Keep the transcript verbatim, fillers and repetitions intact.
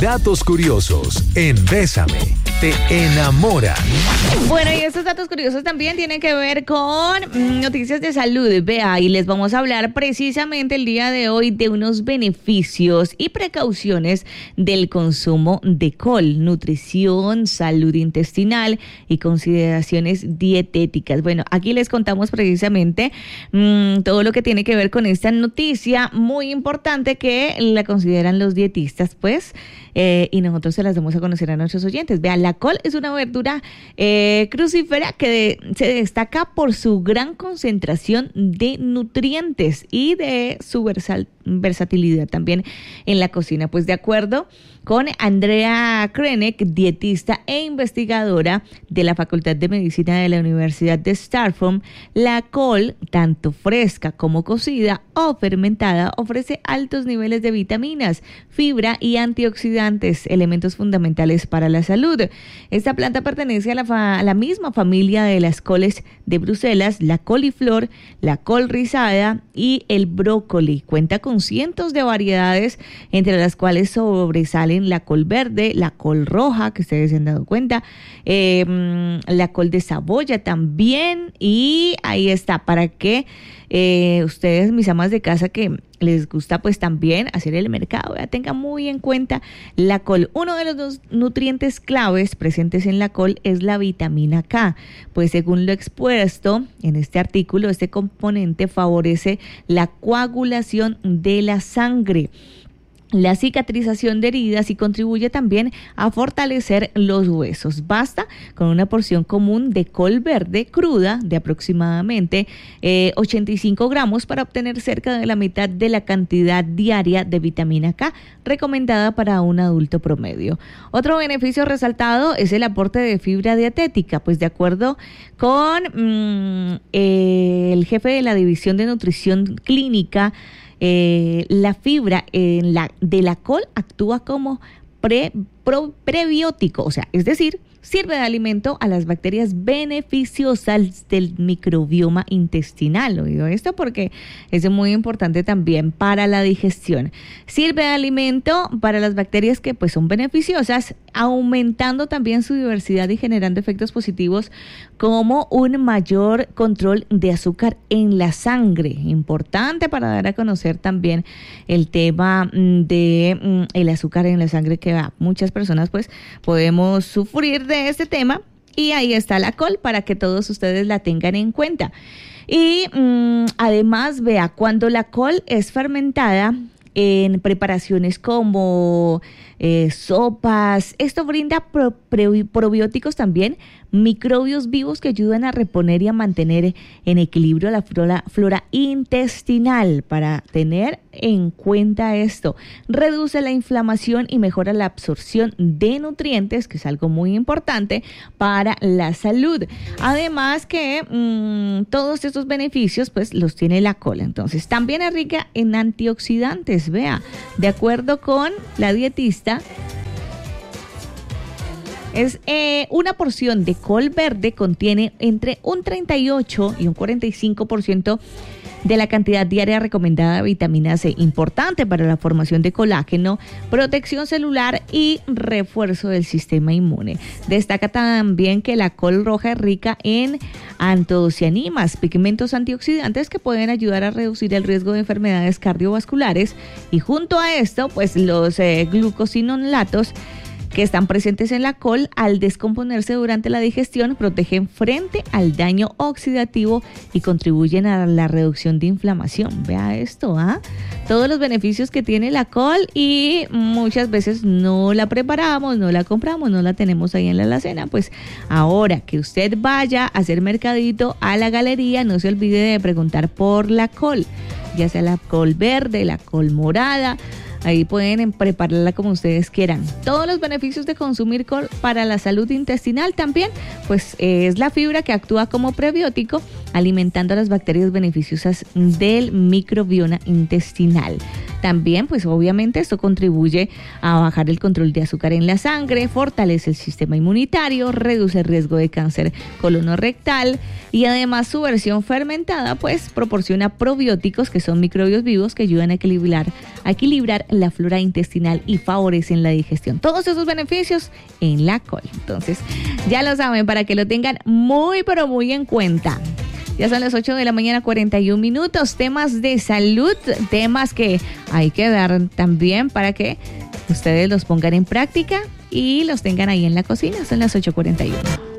Datos curiosos en Bésame, te enamoran. Bueno, y estos datos curiosos también tienen que ver con mm, noticias de salud. Vea, y les vamos a hablar precisamente el día de hoy de unos beneficios y precauciones del consumo de col, nutrición, salud intestinal y consideraciones dietéticas. Bueno, aquí les contamos precisamente mmm, todo lo que tiene que ver con esta noticia muy importante que la consideran los dietistas, pues, eh, y nosotros se las damos a conocer a nuestros oyentes. Vean, la col es una verdura eh, crucífera que de, se destaca por su gran concentración de nutrientes y de su versal, versatilidad también en la cocina. Pues de acuerdo con Andrea Krenek, dietista e investigadora de la Facultad de Medicina de la Universidad de Stanford, la col, tanto fresca como cocida o fermentada, ofrece altos niveles de vitaminas, fibra y antioxidantes, elementos fundamentales para la salud. Esta planta pertenece a la, fa- a la misma familia de las coles de Bruselas, la coliflor, la col rizada y el brócoli. Cuenta con cientos de variedades, entre las cuales sobresalen la col verde, la col roja, que ustedes se han dado cuenta, eh, la col de Saboya también, y ahí está, para que eh, ustedes, mis amas de casa, que les gusta pues también hacer el mercado, ya tengan muy en cuenta la col. Uno de los dos nutrientes claves presentes en la col es la vitamina K, pues según lo expuesto en este artículo, este componente favorece la coagulación de la sangre, la cicatrización de heridas y contribuye también a fortalecer los huesos. Basta con una porción común de col verde cruda de aproximadamente eh, ochenta y cinco gramos para obtener cerca de la mitad de la cantidad diaria de vitamina K recomendada para un adulto promedio. Otro beneficio resaltado es el aporte de fibra dietética, pues de acuerdo con mmm, eh, el jefe de la División de Nutrición Clínica, Eh, la fibra en la, de la col actúa como pre, pro, prebiótico, o sea, es decir, sirve de alimento a las bacterias beneficiosas del microbioma intestinal. ¿Oído esto? Porque es muy importante también para la digestión. Sirve de alimento para las bacterias que pues son beneficiosas, aumentando también su diversidad y generando efectos positivos como un mayor control de azúcar en la sangre. Importante para dar a conocer también el tema de el azúcar en la sangre, que a muchas personas pues podemos sufrir de este tema, y ahí está la col para que todos ustedes la tengan en cuenta. Y mmm, además, vea, cuando la col es fermentada en preparaciones como eh, sopas, esto brinda pro, pre, probióticos también, microbios vivos que ayudan a reponer y a mantener en equilibrio la flora, flora intestinal. Para tener en cuenta esto, reduce la inflamación y mejora la absorción de nutrientes, que es algo muy importante para la salud. Además que mmm, todos estos beneficios pues los tiene la col. Entonces también es rica en antioxidantes. Vea, de acuerdo con la dietista, es eh, una porción de col verde contiene entre un treinta y ocho y un cuarenta y cinco por ciento de la cantidad diaria recomendada de vitamina C, importante para la formación de colágeno, protección celular y refuerzo del sistema inmune. Destaca también que la col roja es rica en antocianinas, pigmentos antioxidantes que pueden ayudar a reducir el riesgo de enfermedades cardiovasculares, y junto a esto, pues los eh, glucosinolatos que están presentes en la col, al descomponerse durante la digestión, protegen frente al daño oxidativo y contribuyen a la reducción de inflamación. Vea esto, ¿ah? ¿eh? Todos los beneficios que tiene la col, y muchas veces no la preparamos, no la compramos, no la tenemos ahí en la alacena. Pues ahora que usted vaya a hacer mercadito a la galería, no se olvide de preguntar por la col, ya sea la col verde, la col morada. Ahí pueden prepararla como ustedes quieran. Todos los beneficios de consumir col para la salud intestinal también, pues eh, es la fibra que actúa como prebiótico alimentando a las bacterias beneficiosas del microbioma intestinal. También, pues obviamente esto contribuye a bajar el control de azúcar en la sangre, fortalece el sistema inmunitario, reduce el riesgo de cáncer colonorrectal y además su versión fermentada pues proporciona probióticos, que son microbios vivos que ayudan a equilibrar, a equilibrar la flora intestinal y favorecen la digestión. Todos esos beneficios en la col. Entonces, ya lo saben, para que lo tengan muy pero muy en cuenta. Ya son las ocho de la mañana, cuarenta y un minutos. Temas de salud, temas que hay que dar también para que ustedes los pongan en práctica y los tengan ahí en la cocina. Son las ocho cuarenta y uno.